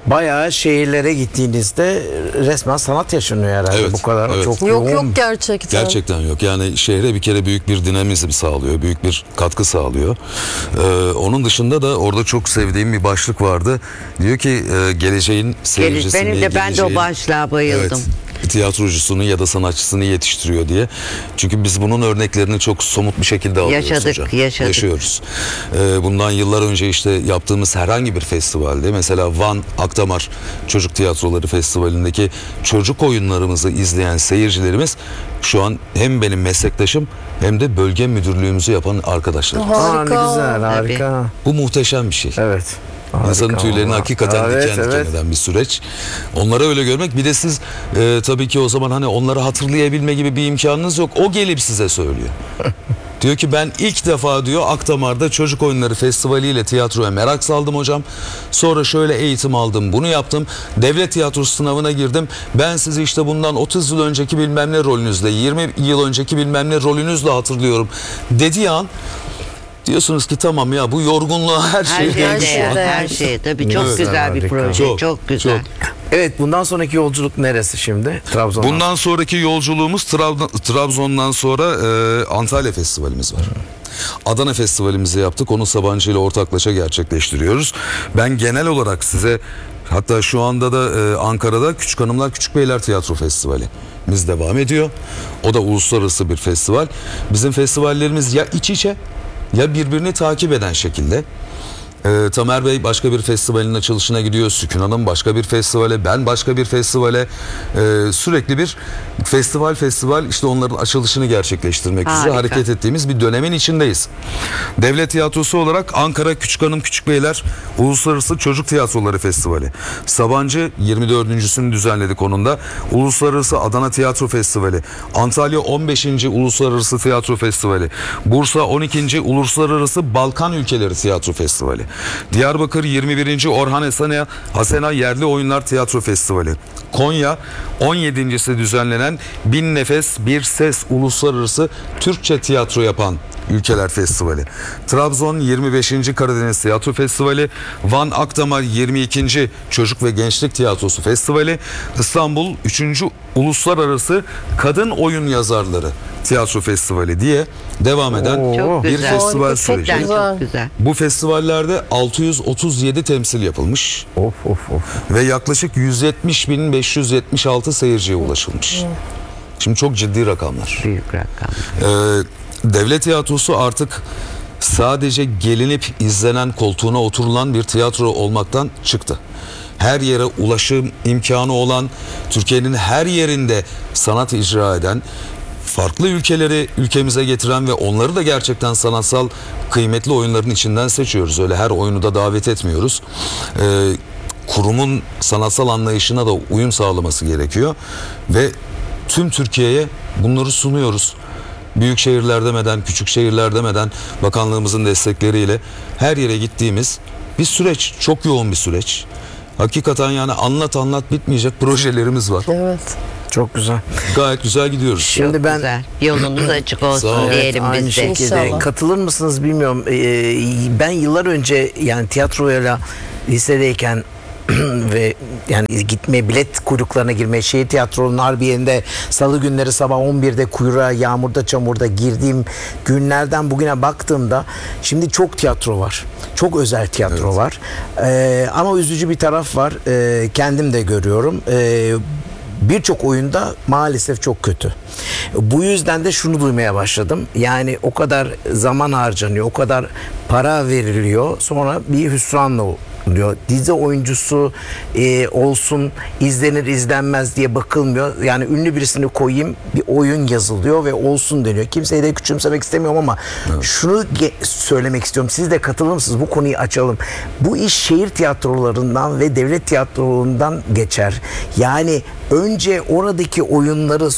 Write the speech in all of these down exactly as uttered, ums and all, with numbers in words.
bayağı şehirlere gittiğinizde resmen sanat yaşanıyor herhalde. Evet, Bu kadar evet. çok Yok yoğun. yok gerçekten. Gerçekten yok. Yani şehre bir kere büyük bir dinamizm sağlıyor. Büyük bir katkı sağlıyor. Ee, onun dışında da orada çok sevdiğim bir başlık vardı. Diyor ki e, geleceğin seyircisini, Benim de ben de o geleceğin- başlığa bayıldım. Evet, tiyatrocusunu ya da sanatçısını yetiştiriyor diye. Çünkü biz bunun örneklerini çok somut bir şekilde alıyoruz Yaşadık, hocam. yaşadık. Yaşıyoruz. Ee, bundan yıllar önce işte yaptığımız herhangi bir festivalde, mesela Van Akdamar Çocuk Tiyatroları Festivali'ndeki çocuk oyunlarımızı izleyen seyircilerimiz şu an hem benim meslektaşım hem de bölge müdürlüğümüzü yapan arkadaşlar. Aa, Harika. ne güzel, harika. Bu muhteşem bir şey. Evet. İnsanın Harika tüylerini vallahi. hakikaten Evet, diken diken evet. eden bir süreç. Onları öyle görmek, bir de siz e, tabii ki o zaman hani onları hatırlayabilme gibi bir imkanınız yok. O gelip size söylüyor. Diyor ki ben ilk defa diyor Akdamar'da Çocuk Oyunları Festivali ile tiyatroya merak saldım hocam. Sonra şöyle eğitim aldım, bunu yaptım. Devlet tiyatrosu sınavına girdim. Ben sizi işte bundan otuz yıl önceki bilmem ne rolünüzle, yirmi yıl önceki bilmem ne rolünüzle hatırlıyorum dediği an diyorsunuz ki tamam ya, bu yorgunluğa her Her şey şeye her şeye değer, değer. her şeye. Tabii çok Evet, güzel bir harika. proje, çok, Çok, güzel. çok. Evet, bundan sonraki yolculuk neresi şimdi? Trabzon'dan. Bundan sonraki yolculuğumuz Trabzon, Trabzon'dan sonra e, Antalya Festivalimiz var. Adana Festivalimizi yaptık. Onu Sabancı ile ortaklaşa gerçekleştiriyoruz. Ben genel olarak size, hatta şu anda da e, Ankara'da Küçük Hanımlar Küçük Beyler Tiyatro Festivali biz devam ediyor. O da uluslararası bir festival. Bizim festivallerimiz ya iç içe ya birbirini takip eden şekilde. Ee, Tamer Bey başka bir festivalin açılışına gidiyor. Sükun Hanım başka bir festivale, ben başka bir festivale. Ee, sürekli bir festival festival işte onların açılışını gerçekleştirmek üzere Harika. hareket ettiğimiz bir dönemin içindeyiz. Devlet tiyatrosu olarak Ankara Küçük Hanım Küçük Beyler Uluslararası Çocuk Tiyatroları Festivali. Sabancı yirmi dördüncüsünü düzenledik onun da. Uluslararası Adana Tiyatro Festivali. Antalya on beşinci Uluslararası Tiyatro Festivali. Bursa on ikinci Uluslararası Balkan Ülkeleri Tiyatro Festivali. Diyarbakır yirmi birinci Orhan Asena, Asena Yerli Oyunlar Tiyatro Festivali. Konya on yedincisi düzenlenen Bin Nefes Bir Ses Uluslararası Türkçe Tiyatro Yapan Ülkeler Festivali. Trabzon yirmi beşinci Karadeniz Tiyatro Festivali. Van Akdamar yirmi ikinci Çocuk ve Gençlik Tiyatrosu Festivali. İstanbul üçüncü Uluslararası Kadın Oyun Yazarları Tiyatro Festivali diye devam eden Oo. Çok bir güzel. festival Harika, çok süreci. Gerçekten güzel. çok güzel. Bu festivallerde altı yüz otuz yedi temsil yapılmış Of of of. ve yaklaşık yüz yetmiş bin beş yüz yetmiş altı seyirciye ulaşılmış. Şimdi çok ciddi rakamlar. Büyük rakam. Ee, devlet tiyatrosu artık sadece gelinip izlenen, koltuğuna oturulan bir tiyatro olmaktan çıktı. Her yere ulaşım imkanı olan, Türkiye'nin her yerinde sanat icra eden, farklı ülkeleri ülkemize getiren ve onları da gerçekten sanatsal kıymetli oyunların içinden seçiyoruz. Öyle her oyunu da davet etmiyoruz. Ee, kurumun sanatsal anlayışına da uyum sağlaması gerekiyor ve tüm Türkiye'ye bunları sunuyoruz. Büyük şehirler demeden, küçük şehirler demeden bakanlığımızın destekleriyle her yere gittiğimiz bir süreç, çok yoğun bir süreç. Hakikaten yani anlat anlat bitmeyecek projelerimiz var. Evet. Çok güzel. Gayet güzel gidiyoruz. Şimdi Çok ben güzel. Yolunuz açık Sağ olsun olun. diyelim aynı biz de. şekilde İnşallah. katılır mısınız bilmiyorum. Ee, ben yıllar önce yani tiyatroyla lisedeyken ve yani gitmeye, bilet kuyruklarına girmeye, şehir tiyatrolarının Harbiye'nde salı günleri sabah on birde kuyruğa, yağmurda çamurda girdiğim günlerden bugüne baktığımda şimdi çok tiyatro var. Çok özel tiyatro Evet. var. Ee, ama üzücü bir taraf var. Ee, kendim de görüyorum. Ee, Birçok oyunda maalesef çok kötü. Bu yüzden de şunu duymaya başladım. Yani o kadar zaman harcanıyor, o kadar para veriliyor. Sonra bir hüsranla oluyor. Dizi oyuncusu e, olsun, izlenir izlenmez diye bakılmıyor. Yani ünlü birisini koyayım, bir oyun yazılıyor ve olsun deniyor. Kimseyi de küçümsemek istemiyorum ama evet, şunu ge- söylemek istiyorum. Siz de katılır mısınız? Bu konuyu açalım. Bu iş şehir tiyatrolarından ve devlet tiyatrolarından geçer. Yani önce oradaki oyunları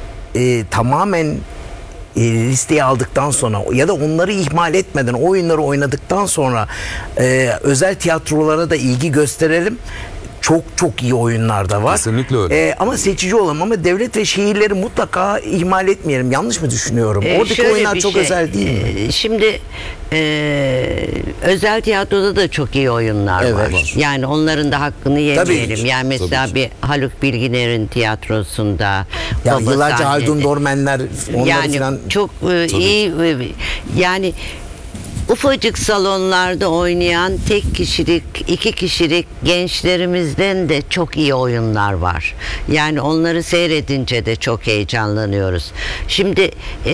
e, tamamen e, listeye aldıktan sonra ya da onları ihmal etmeden oyunları oynadıktan sonra e, özel tiyatrolara da ilgi gösterelim. çok çok iyi oyunlar da var. Kesinlikle öyle. Ee, ama seçici olalım, ama devlet ve şehirleri mutlaka ihmal etmeyelim. Yanlış mı düşünüyorum? Ee, Oradaki şöyle oyunlar bir çok şey, özel değil mi? e, Şimdi e, özel tiyatroda da çok iyi oyunlar Evet. var. Var. Yani onların da hakkını yemeyelim. ki. Yani mesela Tabii bir Haluk Bilginer'in tiyatrosunda Ya Baba yıllarca sahnede- Haldun Dormenler onları yani falan çok e, iyi e, yani ufacık salonlarda oynayan tek kişilik, iki kişilik gençlerimizden de çok iyi oyunlar var. Yani onları seyredince de çok heyecanlanıyoruz. Şimdi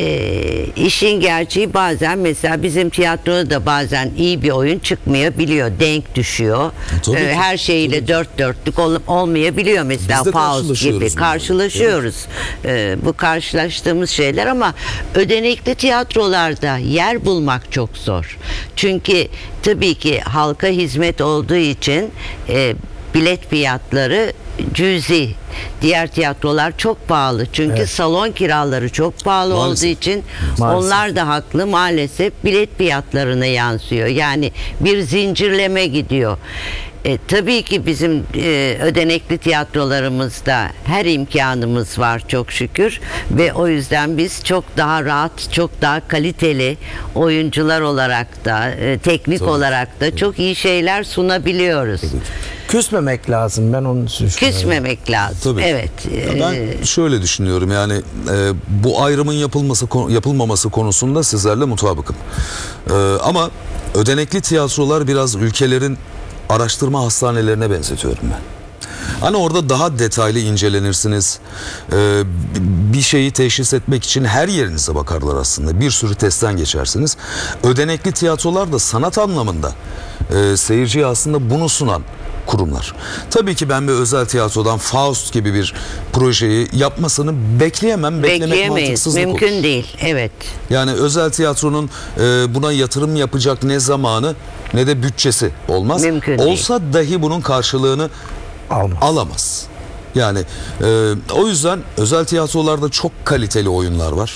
e, işin gerçeği bazen mesela bizim tiyatroda da bazen iyi bir oyun çıkmayabiliyor. Denk düşüyor. Tabii E, ki, her şeyiyle dört dörtlük ol- olmayabiliyor mesela. Biz de Faust karşılaşıyoruz gibi bunlarla. karşılaşıyoruz. Ee, bu karşılaştığımız şeyler, ama ödenekli tiyatrolarda yer bulmak çok zor. Çünkü tabii ki halka hizmet olduğu için e, bilet fiyatları cüzi. Diğer tiyatrolar çok pahalı. Çünkü salon kiraları çok pahalı Maalesef. olduğu için Maalesef. onlar da haklı. Maalesef bilet fiyatlarına yansıyor. Yani bir zincirleme gidiyor. E, tabii ki bizim e, ödenekli tiyatrolarımızda her imkanımız var çok şükür, ve o yüzden biz çok daha rahat, çok daha kaliteli oyuncular olarak da, e, teknik Tabii. olarak da çok iyi şeyler sunabiliyoruz. küsmemek lazım. Ben onu düşünüyorum. Küsmemek lazım. Tabii. Evet. Ya e, ben şöyle düşünüyorum, yani e, bu ayrımın yapılması yapılmaması konusunda sizlerle mutabıkım. E, ama ödenekli tiyatrolar biraz ülkelerin araştırma hastanelerine benzetiyorum ben. Hani orada daha detaylı incelenirsiniz. Ee, bir şeyi teşhis etmek için her yerinize bakarlar aslında. Bir sürü testten geçersiniz. Ödenekli tiyatrolar da sanat anlamında e, seyirciye aslında bunu sunan kurumlar. Tabii ki ben bir özel tiyatrodan Faust gibi bir projeyi yapmasını bekleyemem. Beklemek bekleyemeyiz. mantıksızlık Mümkün olur. değil. Evet. Yani özel tiyatronun e, buna yatırım yapacak ne zamanı ne de bütçesi olmaz. Mümkün değil. Olsa dahi bunun karşılığını Almaz. alamaz. Yani e, o yüzden özel tiyatrolarda çok kaliteli oyunlar var.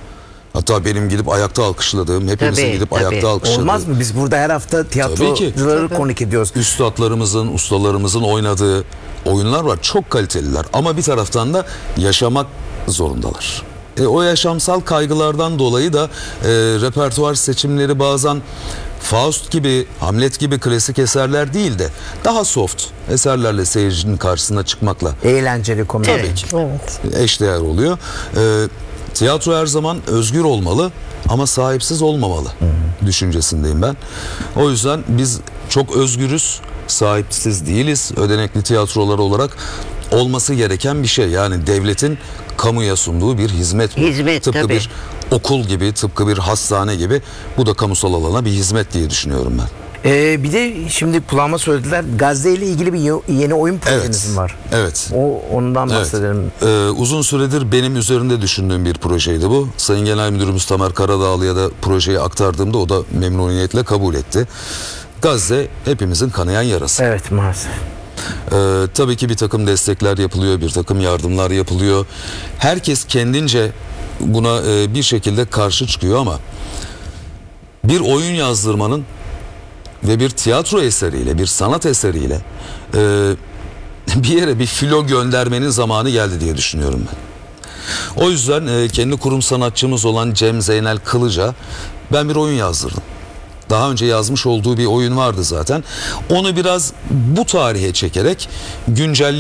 Hatta benim gidip ayakta alkışladığım, hepimizin Tabii, gidip tabii. ayakta alkışladığım. Olmaz mı? Biz burada her hafta tiyatrocuları konuk ediyoruz. Üstadlarımızın, ustalarımızın oynadığı oyunlar var. Çok kaliteliler. Ama bir taraftan da yaşamak zorundalar. E, o yaşamsal kaygılardan dolayı da e, repertuar seçimleri bazen Faust gibi, Hamlet gibi klasik eserler değil de daha soft eserlerle seyircinin karşısına çıkmakla Eğlenceli komedi. tabii ki Evet. eşdeğer oluyor. E, tiyatro her zaman özgür olmalı ama sahipsiz olmamalı düşüncesindeyim ben. O yüzden biz çok özgürüz, sahipsiz değiliz. Ödenekli tiyatrolar olarak olması gereken bir şey. Yani devletin kamuya sunduğu bir hizmet bu. Hizmet, tıpkı tabii. bir okul gibi, tıpkı bir hastane gibi. Bu da kamusal alana bir hizmet diye düşünüyorum ben. Ee, bir de şimdi kulağıma söylediler, Gazze ile ilgili bir ye- yeni oyun projeniz Evet. var. Evet. O ondan Evet. bahsedelim. Ee, uzun süredir benim üzerinde düşündüğüm bir projeydi bu. Sayın Genel Müdürümüz Tamer Karadağlı'ya da projeyi aktardığımda o da memnuniyetle kabul etti. Gazze hepimizin kanayan yarası. Evet, maalesef. Ee, tabii ki bir takım destekler yapılıyor, bir takım yardımlar yapılıyor. Herkes kendince buna e, bir şekilde karşı çıkıyor ama bir oyun yazdırmanın ve bir tiyatro eseriyle, bir sanat eseriyle e, bir yere bir filo göndermenin zamanı geldi diye düşünüyorum ben. O yüzden e, kendi kurum sanatçımız olan Cem Zeynel Kılıç'a ben bir oyun yazdırdım. Daha önce yazmış olduğu bir oyun vardı zaten. Onu biraz bu tarihe çekerek güncel